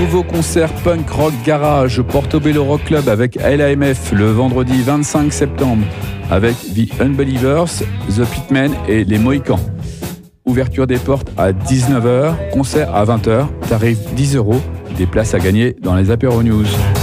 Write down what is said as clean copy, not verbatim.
nouveau concert punk rock garage au Portobello Rock Club avec LAMF le vendredi 25 septembre avec The Unbelievers, The Pitmen et Les Mohicans. Ouverture des portes à 19h, concert à 20h, tarif 10 €, des places à gagner dans les apéros news.